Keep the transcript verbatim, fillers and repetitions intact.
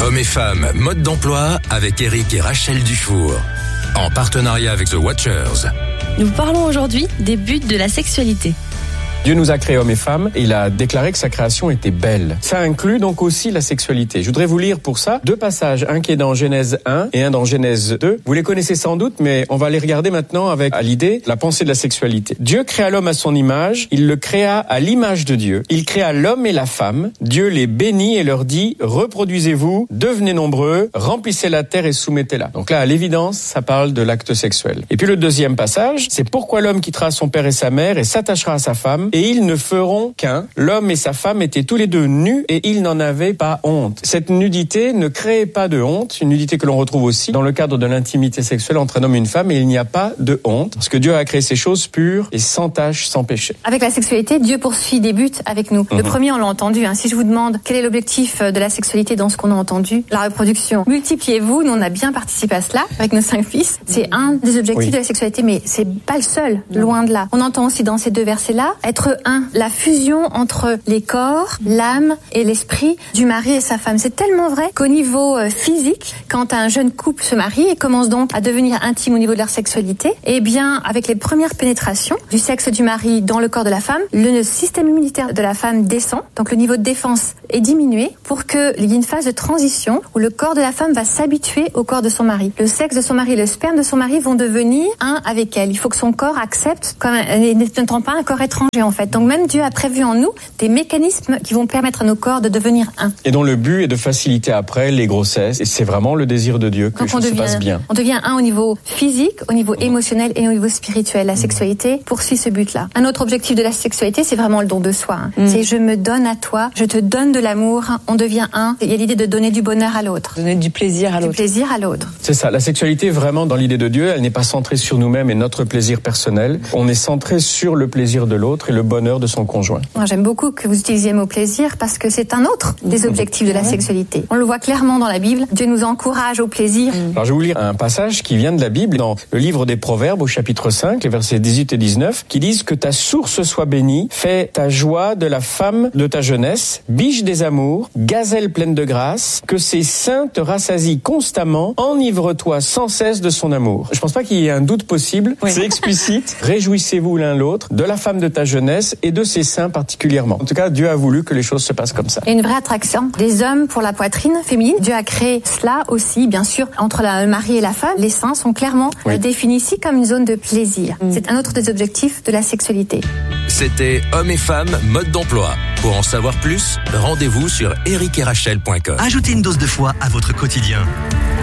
Hommes et femmes, mode d'emploi avec Eric et Rachel Dufour. En partenariat avec The Watchers. Nous parlons aujourd'hui des buts de la sexualité. Dieu nous a créés hommes et femmes et il a déclaré que sa création était belle. Ça inclut donc aussi la sexualité. Je voudrais vous lire pour ça deux passages, un qui est dans Genèse un et un dans Genèse deux. Vous les connaissez sans doute, mais on va les regarder maintenant avec à l'idée la pensée de la sexualité. Dieu créa l'homme à son image, il le créa à l'image de Dieu. Il créa l'homme et la femme. Dieu les bénit et leur dit « Reproduisez-vous, devenez nombreux, remplissez la terre et soumettez-la ». Donc là, à l'évidence, ça parle de l'acte sexuel. Et puis le deuxième passage, c'est « Pourquoi l'homme quittera son père et sa mère et s'attachera à sa femme ?» Et ils ne feront qu'un. L'homme et sa femme étaient tous les deux nus et ils n'en avaient pas honte. Cette nudité ne crée pas de honte, une nudité que l'on retrouve aussi dans le cadre de l'intimité sexuelle entre un homme et une femme, et il n'y a pas de honte, parce que Dieu a créé ces choses pures et sans tache, sans péché. Avec la sexualité, Dieu poursuit des buts avec nous. Mmh. Le premier, on l'a entendu. Hein. Si je vous demande quel est l'objectif de la sexualité dans ce qu'on a entendu, la reproduction. Multipliez-vous, nous on a bien participé à cela avec nos cinq fils. C'est un des objectifs oui. de la sexualité, mais c'est pas le seul, loin de là. On entend aussi dans ces deux versets-là, être un. La fusion entre les corps, l'âme et l'esprit du mari et sa femme. C'est tellement vrai qu'au niveau physique, quand un jeune couple se marie et commence donc à devenir intime au niveau de leur sexualité, eh bien, avec les premières pénétrations du sexe du mari dans le corps de la femme, le système immunitaire de la femme descend, donc le niveau de défense est diminué pour qu'il y ait une phase de transition où le corps de la femme va s'habituer au corps de son mari. Le sexe de son mari et le sperme de son mari vont devenir un avec elle. Il faut que son corps accepte, comme n'étant pas un corps étranger en fait. Donc même Dieu a prévu en nous des mécanismes qui vont permettre à nos corps de devenir un. Et dont le but est de faciliter après les grossesses. Et c'est vraiment le désir de Dieu que Donc les choses se passent bien. On devient un au niveau physique, au niveau émotionnel et au niveau spirituel. La sexualité poursuit ce but-là. Un autre objectif de la sexualité, c'est vraiment le don de soi. Hein. Mm. C'est je me donne à toi, je te donne de l'amour, on devient un. Il y a l'idée de donner du bonheur à l'autre. Donner du plaisir à l'autre. Du plaisir à l'autre. C'est ça. La sexualité, vraiment, dans l'idée de Dieu, elle n'est pas centrée sur nous-mêmes et notre plaisir personnel. On est centré sur le plaisir de l'autre et le bonheur de son conjoint. Moi, j'aime beaucoup que vous utilisiez le mot plaisir parce que c'est un autre des objectifs de la sexualité. On le voit clairement dans la Bible. Dieu nous encourage au plaisir. Alors, je vais vous lire un passage qui vient de la Bible dans le livre des Proverbes au chapitre cinq, les versets dix-huit et dix-neuf, qui disent que ta source soit bénie, fais ta joie de la femme de ta jeunesse, biche des amours, gazelle pleine de grâce, que ses seins te rassasient constamment, enivre-toi sans cesse de son amour. Je pense pas qu'il y ait un doute possible. Oui. C'est explicite. Réjouissez-vous l'un l'autre de la femme de ta jeunesse et de ses seins particulièrement. En tout cas, Dieu a voulu que les choses se passent comme ça. Et une vraie attraction des hommes pour la poitrine féminine. Dieu a créé cela aussi, bien sûr, entre la, le mari et la femme. Les seins sont clairement oui. définis ici comme une zone de plaisir. Mmh. C'est un autre des objectifs de la sexualité. C'était Hommes et femmes, mode d'emploi. Pour en savoir plus, rendez-vous sur eric et rachel point com. Ajoutez une dose de foi à votre quotidien.